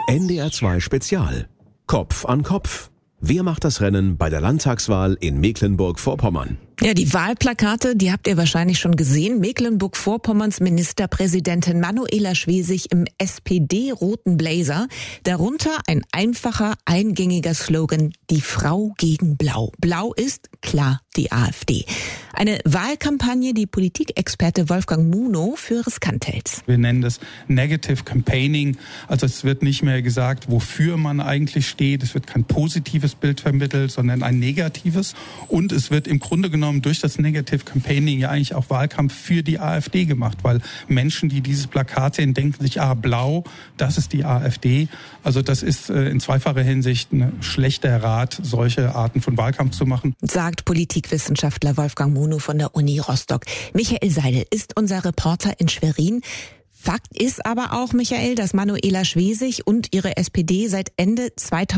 NDR 2 Spezial. Kopf an Kopf. Wer macht das Rennen bei der Landtagswahl in Mecklenburg-Vorpommern? Ja, die Wahlplakate, die habt ihr wahrscheinlich schon gesehen. Mecklenburg-Vorpommerns Ministerpräsidentin Manuela Schwesig im SPD-roten Blazer. Darunter ein einfacher, eingängiger Slogan: Die Frau gegen Blau. Blau ist, klar, die AfD. Eine Wahlkampagne, die Politikexperte Wolfgang Munow für riskant hält. Wir nennen das Negative Campaigning. Also es wird nicht mehr gesagt, wofür man eigentlich steht. Es wird kein positives Bild vermittelt, sondern ein negatives. Und es wird im Grunde genommen durch das Negative Campaigning ja eigentlich auch Wahlkampf für die AfD gemacht, weil Menschen, die dieses Plakat sehen, denken sich, blau, das ist die AfD. Also das ist in zweifacher Hinsicht ein schlechter Rat, solche Arten von Wahlkampf zu machen. Sagt Politikwissenschaftler Wolfgang Munow von der Uni Rostock. Michael Seidel ist unser Reporter in Schwerin. Fakt ist aber auch, Michael, dass Manuela Schwesig und ihre SPD seit Ende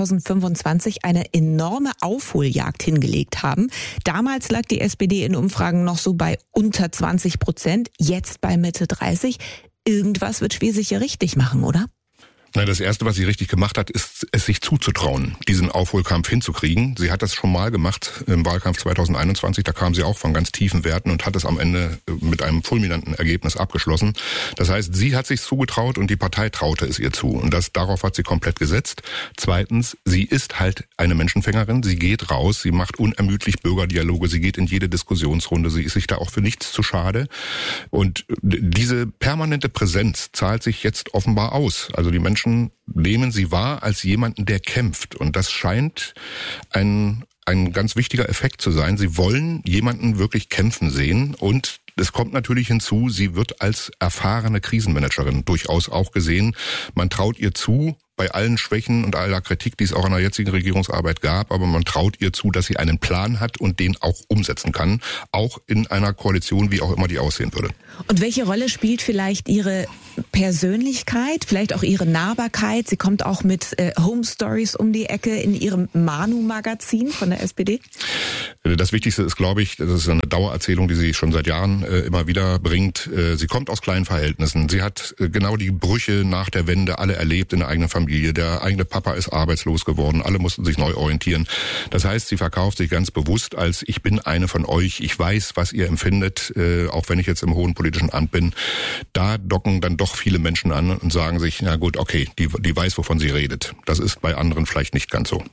2025 eine enorme Aufholjagd hingelegt haben. Damals lag die SPD in Umfragen noch so bei unter 20%, jetzt bei Mitte 30%. Irgendwas wird Schwesig ja richtig machen, oder? Das Erste, was sie richtig gemacht hat, ist, es sich zuzutrauen, diesen Aufholkampf hinzukriegen. Sie hat das schon mal gemacht im Wahlkampf 2021. Da kam sie auch von ganz tiefen Werten und hat es am Ende mit einem fulminanten Ergebnis abgeschlossen. Das heißt, sie hat sich zugetraut und die Partei traute es ihr zu. Und darauf hat sie komplett gesetzt. Zweitens, sie ist halt eine Menschenfängerin. Sie geht raus, sie macht unermüdlich Bürgerdialoge, sie geht in jede Diskussionsrunde. Sie ist sich da auch für nichts zu schade. Und diese permanente Präsenz zahlt sich jetzt offenbar aus. Also die Menschen nehmen sie wahr als jemanden, der kämpft. Und das scheint ein ganz wichtiger Effekt zu sein. Sie wollen jemanden wirklich kämpfen sehen. Und es kommt natürlich hinzu, sie wird als erfahrene Krisenmanagerin durchaus auch gesehen. Man traut ihr zu, bei allen Schwächen und aller Kritik, die es auch an der jetzigen Regierungsarbeit gab, aber man traut ihr zu, dass sie einen Plan hat und den auch umsetzen kann, auch in einer Koalition, wie auch immer die aussehen würde. Und welche Rolle spielt vielleicht ihre Persönlichkeit, vielleicht auch ihre Nahbarkeit? Sie kommt auch mit Home Stories um die Ecke in ihrem Manu-Magazin von der SPD. Das Wichtigste ist, glaube ich, das ist eine Dauererzählung, die sie schon seit Jahren immer wieder bringt. Sie kommt aus kleinen Verhältnissen. Sie hat genau die Brüche nach der Wende alle erlebt in der eigenen Familie. Der eigene Papa ist arbeitslos geworden. Alle mussten sich neu orientieren. Das heißt, sie verkauft sich ganz bewusst als: Ich bin eine von euch. Ich weiß, was ihr empfindet, auch wenn ich jetzt im hohen politischen Amt bin. Da docken dann doch viele Menschen an und sagen sich, na gut, okay, die weiß, wovon sie redet. Das ist bei anderen vielleicht nicht ganz so.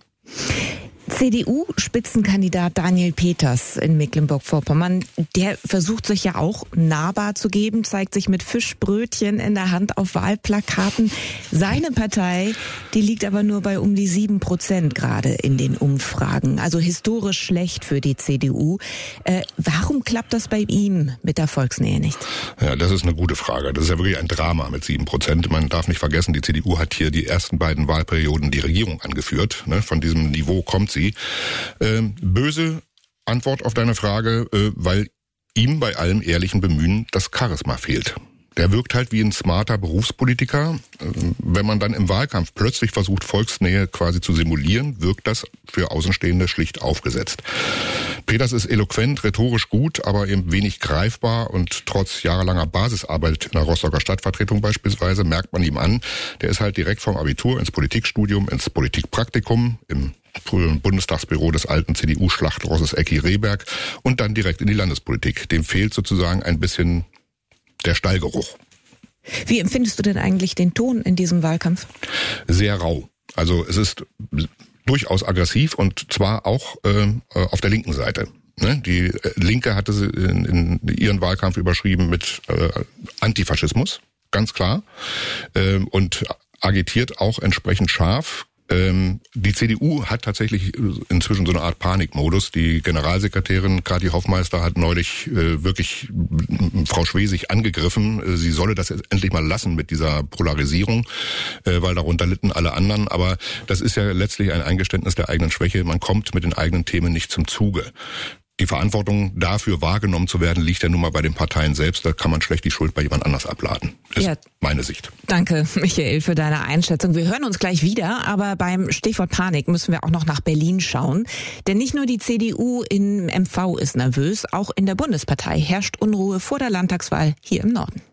CDU-Spitzenkandidat Daniel Peters in Mecklenburg-Vorpommern, der versucht sich ja auch nahbar zu geben, zeigt sich mit Fischbrötchen in der Hand auf Wahlplakaten. Seine Partei, die liegt aber nur bei um die 7% gerade in den Umfragen. Also historisch schlecht für die CDU. Warum klappt das bei ihm mit der Volksnähe nicht? Ja, das ist eine gute Frage. Das ist ja wirklich ein Drama mit 7%. Man darf nicht vergessen, die CDU hat hier die ersten beiden Wahlperioden die Regierung angeführt. Von diesem Niveau kommt sie. Böse Antwort auf deine Frage, weil ihm bei allem ehrlichen Bemühen das Charisma fehlt. Der wirkt halt wie ein smarter Berufspolitiker. Wenn man dann im Wahlkampf plötzlich versucht, Volksnähe quasi zu simulieren, wirkt das für Außenstehende schlicht aufgesetzt. Peters ist eloquent, rhetorisch gut, aber eben wenig greifbar, und trotz jahrelanger Basisarbeit in der Rostocker Stadtvertretung beispielsweise merkt man ihm an, der ist halt direkt vom Abitur ins Politikstudium, ins Politikpraktikum im früheren Bundestagsbüro des alten CDU-Schlachtrosses Ecki Rehberg und dann direkt in die Landespolitik. Dem fehlt sozusagen ein bisschen der Stallgeruch. Wie empfindest du denn eigentlich den Ton in diesem Wahlkampf? Sehr rau. Also es ist durchaus aggressiv, und zwar auch auf der linken Seite. Die Linke hatte sie in ihren Wahlkampf überschrieben mit Antifaschismus, ganz klar, und agitiert auch entsprechend scharf. Die CDU hat tatsächlich inzwischen so eine Art Panikmodus. Die Generalsekretärin Kathi Hoffmeister hat neulich wirklich Frau Schwesig angegriffen. Sie solle das endlich mal lassen mit dieser Polarisierung, weil darunter litten alle anderen. Aber das ist ja letztlich ein Eingeständnis der eigenen Schwäche. Man kommt mit den eigenen Themen nicht zum Zuge. Die Verantwortung dafür, wahrgenommen zu werden, liegt ja nun mal bei den Parteien selbst. Da kann man schlecht die Schuld bei jemand anders abladen. Das ist meine Sicht. Danke, Michael, für deine Einschätzung. Wir hören uns gleich wieder, aber beim Stichwort Panik müssen wir auch noch nach Berlin schauen. Denn nicht nur die CDU im MV ist nervös, auch in der Bundespartei herrscht Unruhe vor der Landtagswahl hier im Norden.